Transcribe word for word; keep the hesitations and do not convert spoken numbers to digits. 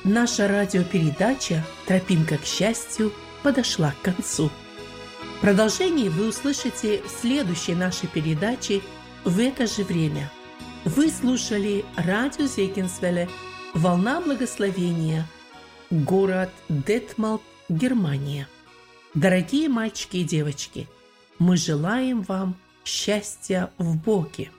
Наша радиопередача «Тропинка к счастью» подошла к концу. Продолжение вы услышите в следующей нашей передаче в это же время. Вы слушали радио Зегенсвелле «Волна благословения», город Детмалт, Германия. Дорогие мальчики и девочки, мы желаем вам счастья в Боге.